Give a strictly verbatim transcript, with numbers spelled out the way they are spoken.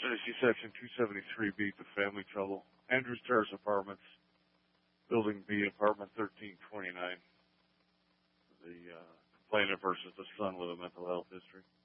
Tennessee Section two seventy-three B for family trouble. Andrews Terrace Apartments, Building B, Apartment thirteen twenty-nine. The uh, complainant versus the son with a mental health history.